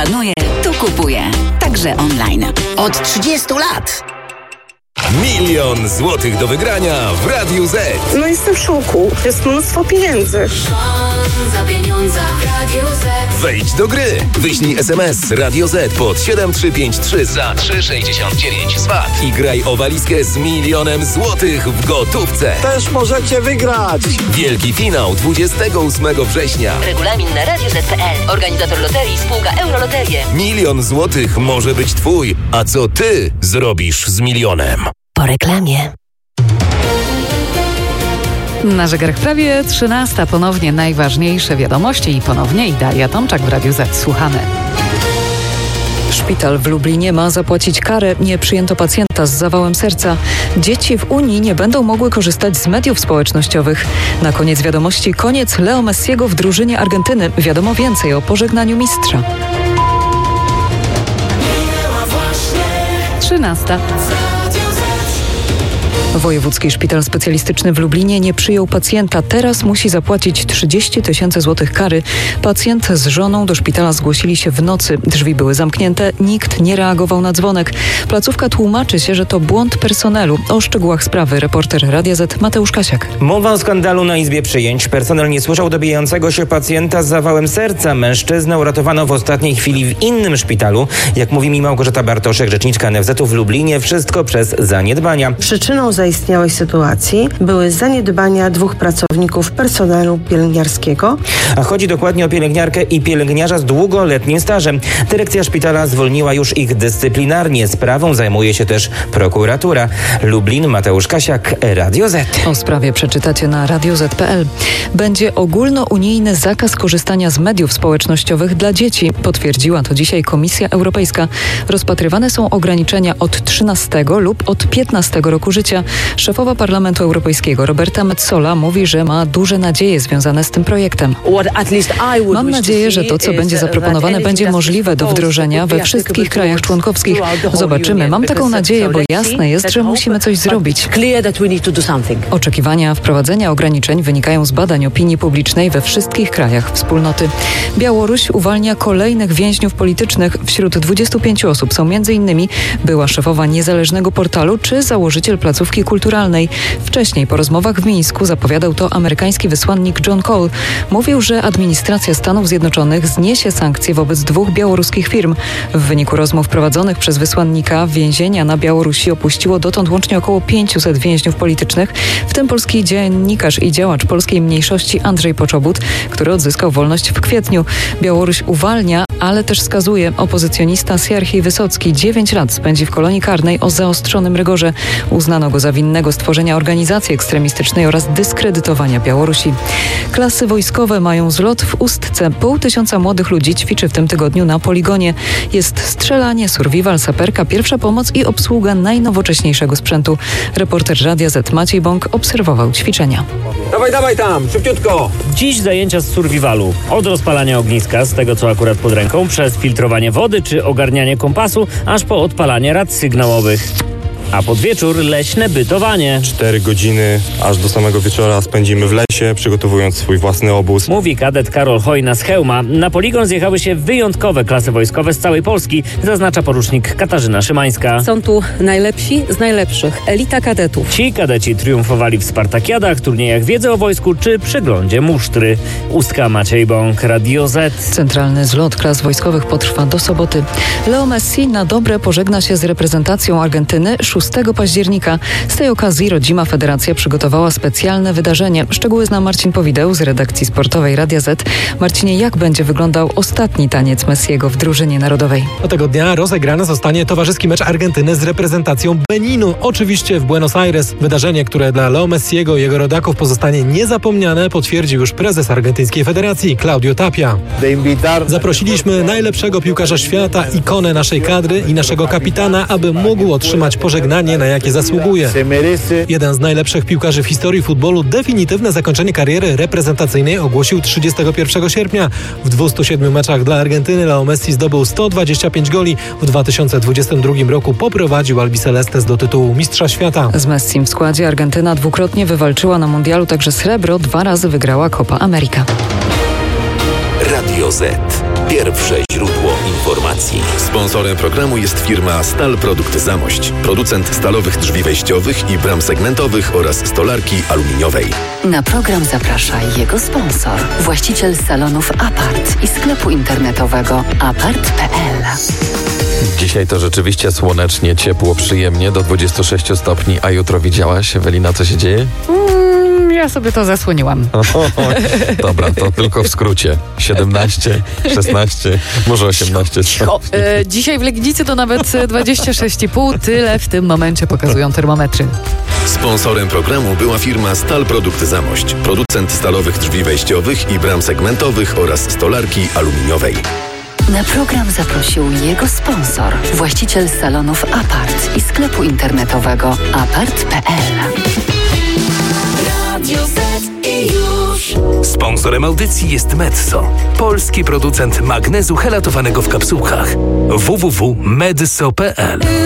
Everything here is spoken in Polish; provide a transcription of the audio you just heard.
planuje, tu kupuje. Także online. Od 30 lat. 1 000 000 złotych do wygrania w Radiu Z. No jestem w szoku. Jest mnóstwo pieniędzy. Za pieniądze w Radiu Z. Wejdź do gry. Wyślij SMS Radio Z pod 7353 za 3,69 SWAT i graj o walizkę z 1 000 000 złotych w gotówce. Też możecie wygrać. Wielki finał 28 września. Regulamin na radioz.pl. Organizator loterii spółka Euroloterie. 1 000 000 złotych może być twój. A co ty zrobisz z milionem? Po reklamie. Na zegarach prawie 13. Ponownie najważniejsze wiadomości i ponownie i Daria Tomczak w Radiu Z. Słuchamy. Szpital w Lublinie ma zapłacić karę. Nie przyjęto pacjenta z zawałem serca. Dzieci w Unii nie będą mogły korzystać z mediów społecznościowych. Na koniec wiadomości koniec Leo Messiego w drużynie Argentyny. Wiadomo więcej o pożegnaniu mistrza. 13. Wojewódzki Szpital Specjalistyczny w Lublinie nie przyjął pacjenta. Teraz musi zapłacić 30 000 złotych kary. Pacjent z żoną do szpitala zgłosili się w nocy. Drzwi były zamknięte. Nikt nie reagował na dzwonek. Placówka tłumaczy się, że to błąd personelu. O szczegółach sprawy reporter Radia Z Mateusz Kasiak. Mowa o skandalu na izbie przyjęć. Personel nie słyszał dobijającego się pacjenta z zawałem serca. Mężczyznę uratowano w ostatniej chwili w innym szpitalu. Jak mówi mi Małgorzata Bartoszek, rzeczniczka NFZ-u w Lublinie, wszystko przez zaniedbania. Przyczyną zaistniałej sytuacji były zaniedbania 2 pracowników personelu pielęgniarskiego. A chodzi dokładnie o pielęgniarkę i pielęgniarza z długoletnim stażem. Dyrekcja szpitala zwolniła już ich dyscyplinarnie. Sprawą zajmuje się też prokuratura. Lublin, Mateusz Kasiak, Radio Z. O sprawie przeczytacie na radioz.pl. Będzie ogólnounijny zakaz korzystania z mediów społecznościowych dla dzieci. Potwierdziła to dzisiaj Komisja Europejska. Rozpatrywane są ograniczenia od 13 lub od 15 roku życia. Szefowa Parlamentu Europejskiego Roberta Metsola mówi, że ma duże nadzieje związane z tym projektem. Mam nadzieję, że to, co będzie zaproponowane, będzie możliwe do wdrożenia we wszystkich krajach członkowskich. Zobaczymy. Mam taką nadzieję, bo jasne jest, że musimy coś zrobić. Oczekiwania wprowadzenia ograniczeń wynikają z badań opinii publicznej we wszystkich krajach wspólnoty. Białoruś uwalnia kolejnych więźniów politycznych. Wśród 25 osób są m.in. była szefowa niezależnego portalu czy założyciel placówki kulturalnej. Wcześniej po rozmowach w Mińsku zapowiadał to amerykański wysłannik John Cole. Mówił, że administracja Stanów Zjednoczonych zniesie sankcje wobec 2 białoruskich firm. W wyniku rozmów prowadzonych przez wysłannika więzienia na Białorusi opuściło dotąd łącznie około 500 więźniów politycznych, w tym polski dziennikarz i działacz polskiej mniejszości Andrzej Poczobut, który odzyskał wolność w kwietniu. Białoruś uwalnia, ale też skazuje. Opozycjonista Sierhiej Wysocki 9 lat spędzi w kolonii karnej o zaostrzonym rygorze. Uznano go za winnego stworzenia organizacji ekstremistycznej oraz dyskredytowania Białorusi. Klasy wojskowe mają zlot w Ustce. 500 młodych ludzi ćwiczy w tym tygodniu na poligonie. Jest strzelanie, survival, saperka, pierwsza pomoc i obsługa najnowocześniejszego sprzętu. Reporter Radia Z Maciej Bąk obserwował ćwiczenia. Dawaj tam, szybciutko. Dziś zajęcia z survivalu. Od rozpalania ogniska, z tego co akurat pod ręką, przez filtrowanie wody czy ogarnianie kompasu, aż po odpalanie rad sygnałowych. A pod wieczór leśne bytowanie. 4 godziny aż do samego wieczora spędzimy w lesie, przygotowując swój własny obóz. Mówi kadet Karol Hojna z Chełma. Na poligon zjechały się wyjątkowe klasy wojskowe z całej Polski, zaznacza porucznik Katarzyna Szymańska. Są tu najlepsi z najlepszych. Elita kadetów. Ci kadeci triumfowali w spartakiadach, turniejach wiedzy o wojsku czy przeglądzie musztry. Ustka, Maciej Bąk, Radio Z. Centralny zlot klas wojskowych potrwa do soboty. Leo Messi na dobre pożegna się z reprezentacją Argentyny 6 października. Z tej okazji rodzima federacja przygotowała specjalne wydarzenie. Szczegóły zna Marcin Powideł z redakcji sportowej Radia Z. Marcinie, jak będzie wyglądał ostatni taniec Messiego w drużynie narodowej? Tego dnia rozegrany zostanie towarzyski mecz Argentyny z reprezentacją Beninu. Oczywiście w Buenos Aires. Wydarzenie, które dla Leo Messiego i jego rodaków pozostanie niezapomniane, potwierdził już prezes argentyńskiej federacji Claudio Tapia. Zaprosiliśmy najlepszego piłkarza świata, ikonę naszej kadry i naszego kapitana, aby mógł otrzymać pożegnanie, na jakie zasługuje. Jeden z najlepszych piłkarzy w historii futbolu definitywne zakończenie kariery reprezentacyjnej ogłosił 31 sierpnia. W 207 meczach dla Argentyny Leo Messi zdobył 125 goli. W 2022 roku poprowadził Albicelestes do tytułu mistrza świata. Z Messim w składzie Argentyna dwukrotnie wywalczyła na mundialu także srebro, 2 razy wygrała Copa America. Radio Z. Pierwsze źródło informacji. Sponsorem programu jest firma Stal Produkt Zamość, producent stalowych drzwi wejściowych i bram segmentowych oraz stolarki aluminiowej. Na program zaprasza jego sponsor, właściciel salonów Apart i sklepu internetowego apart.pl. Dzisiaj to rzeczywiście słonecznie, ciepło, przyjemnie, do 26 stopni, a jutro widziałaś, Ewelina, co się dzieje? Ja sobie to zasłoniłam. Dobra, to tylko w skrócie. 17, 16, może 18 stopni. Dzisiaj w Legnicy to nawet 26,5. Tyle w tym momencie pokazują termometry. Sponsorem programu była firma Stal Produkt Zamość, producent stalowych drzwi wejściowych i bram segmentowych oraz stolarki aluminiowej. Na program zaprosił jego sponsor, właściciel salonów Apart i sklepu internetowego apart.pl. Sponsorem audycji jest Metso, polski producent magnezu helatowanego w kapsułkach. www.medso.pl